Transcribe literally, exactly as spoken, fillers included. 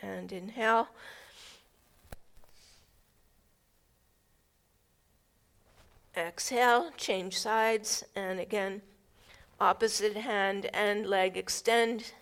And inhale. Exhale, change sides, and again, opposite hand and leg extend.